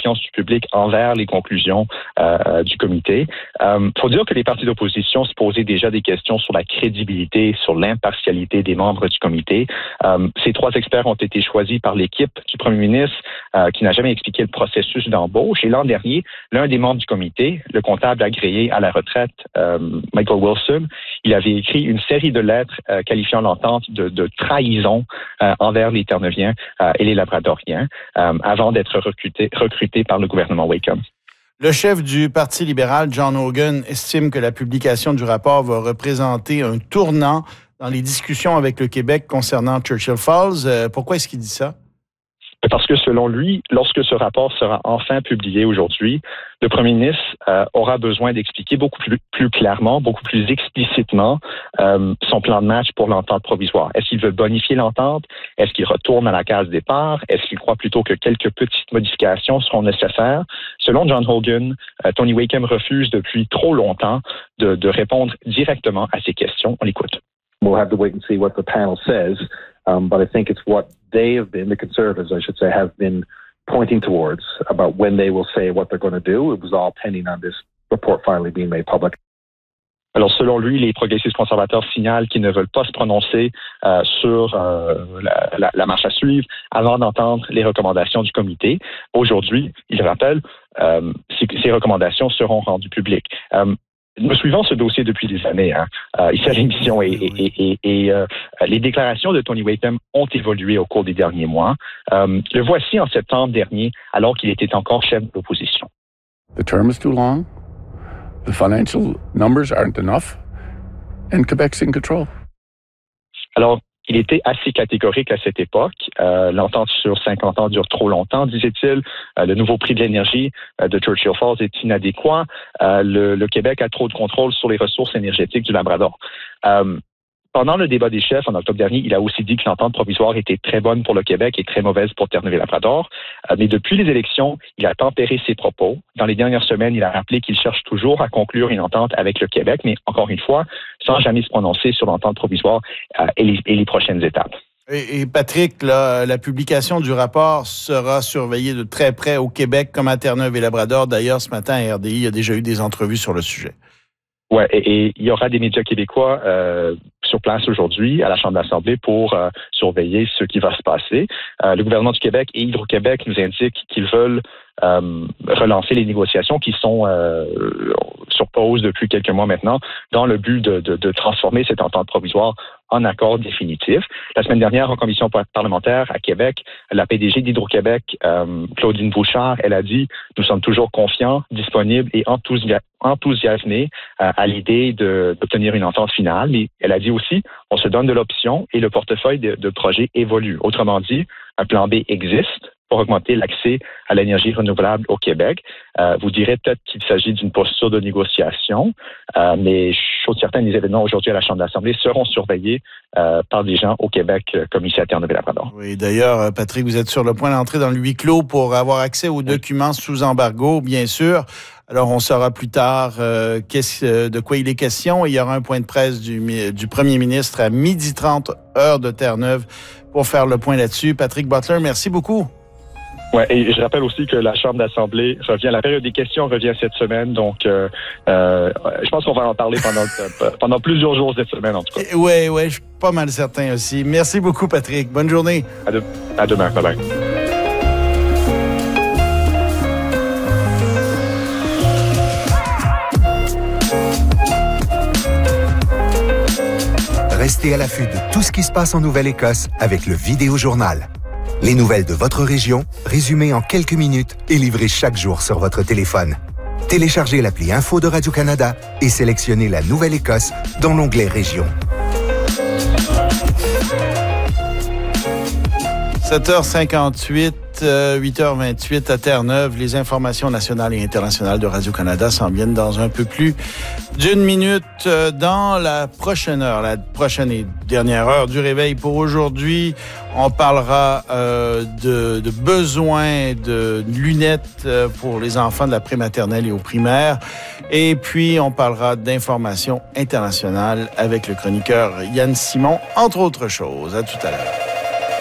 confiance du public envers les conclusions du comité. Faut dire que les partis d'opposition se posaient déjà des questions sur la crédibilité, sur l'impartialité des membres du comité. Ces 3 experts ont été choisis par l'équipe du premier ministre qui n'a jamais expliqué le processus d'embauche. Et l'an dernier, l'un des membres du comité, le comptable agréé à la retraite, Michael Wilson, il avait écrit une série de lettres qualifiant l'entente de trahison envers les Terre-Neuviens et les Labradoriens avant d'être recruté par le gouvernement Wacom. Le chef du Parti libéral, John Hogan, estime que la publication du rapport va représenter un tournant dans les discussions avec le Québec concernant Churchill Falls. Pourquoi est-ce qu'il dit ça? Parce que selon lui, lorsque ce rapport sera enfin publié aujourd'hui, le premier ministre aura besoin d'expliquer beaucoup plus clairement, beaucoup plus explicitement son plan de match pour l'entente provisoire. Est-ce qu'il veut bonifier l'entente? Est-ce qu'il retourne à la case départ? Est-ce qu'il croit plutôt que quelques petites modifications seront nécessaires? Selon John Hogan, Tony Wacom refuse depuis trop longtemps de répondre directement à ces questions. On l'écoute. We'll have to wait and see what the panel says, but I think it's what they have been, the Conservatives, I should say, have been pointing towards about when they will say what they're going to do. It was all pending on this report finally being made public. Alors, selon lui, les progressistes conservateurs signalent qu'ils ne veulent pas se prononcer sur la marche à suivre avant d'entendre les recommandations du comité. Aujourd'hui, il rappelle, ces recommandations seront rendues publiques. Nous suivons ce dossier depuis des années, ici à l'émission, et les déclarations de Tony Wacom ont évolué au cours des derniers mois. Le voici en septembre dernier, alors qu'il était encore chef de l'opposition. The term is too long, the financial numbers aren't enough, and Quebec's in control. Alors, il était assez catégorique à cette époque. L'entente sur 50 ans dure trop longtemps, disait-il. Le nouveau prix de l'énergie de Churchill Falls est inadéquat. Le Québec a trop de contrôle sur les ressources énergétiques du Labrador. Pendant le débat des chefs en octobre dernier, il a aussi dit que l'entente provisoire était très bonne pour le Québec et très mauvaise pour Terre-Neuve-et-Labrador. Mais depuis les élections, il a tempéré ses propos. Dans les dernières semaines, il a rappelé qu'il cherche toujours à conclure une entente avec le Québec, mais encore une fois, sans jamais se prononcer sur l'entente provisoire et les prochaines étapes. Et Patrick, là, la publication du rapport sera surveillée de très près au Québec comme à Terre-Neuve-et-Labrador. D'ailleurs, ce matin, à RDI, il y a déjà eu des entrevues sur le sujet. Ouais, et il y aura des médias québécois sur place aujourd'hui à la Chambre d'Assemblée pour surveiller ce qui va se passer. Le gouvernement du Québec et Hydro-Québec nous indiquent qu'ils veulent relancer les négociations qui sont sur pause depuis quelques mois maintenant dans le but de transformer cette entente provisoire en accord définitif. La semaine dernière, en commission parlementaire à Québec, la PDG d'Hydro-Québec, Claudine Bouchard, elle a dit « Nous sommes toujours confiants, disponibles et enthousiasmés à l'idée d'obtenir une entente finale. » Mais elle a dit aussi « On se donne de l'option et le portefeuille de projets évolue. » Autrement dit, un plan B existe pour augmenter l'accès à l'énergie renouvelable au Québec. Vous direz peut-être qu'il s'agit d'une posture de négociation, mais chose certaine, les événements aujourd'hui à la Chambre d'Assemblée seront surveillés par des gens au Québec comme ici à Terre-Neuve-et-Labrador. Oui, d'ailleurs, Patrick, vous êtes sur le point d'entrer dans le huis clos pour avoir accès aux documents sous embargo, bien sûr. Alors, on saura plus tard de quoi il est question. Il y aura un point de presse du premier ministre à 12h30, heure de Terre-Neuve, pour faire le point là-dessus. Patrick Butler, merci beaucoup. Ouais, et je rappelle aussi que la Chambre d'Assemblée revient, la période des questions revient cette semaine, donc je pense qu'on va en parler pendant plusieurs jours cette semaine, en tout cas. Oui, je suis pas mal certain aussi. Merci beaucoup, Patrick. Bonne journée. À demain. Bye-bye. Restez à l'affût de tout ce qui se passe en Nouvelle-Écosse avec le Vidéojournal. Les nouvelles de votre région, résumées en quelques minutes et livrées chaque jour sur votre téléphone. Téléchargez l'appli Info de Radio-Canada et sélectionnez la Nouvelle-Écosse dans l'onglet Région. 7h58, 8h28 à Terre-Neuve. Les informations nationales et internationales de Radio-Canada s'en viennent dans un peu plus d'une minute. Dans la prochaine heure, la prochaine et dernière heure du réveil pour aujourd'hui, on parlera de besoins de lunettes pour les enfants de la prématernelle et au primaire. Et puis, on parlera d'informations internationales avec le chroniqueur Yann Simon, entre autres choses. À tout à l'heure.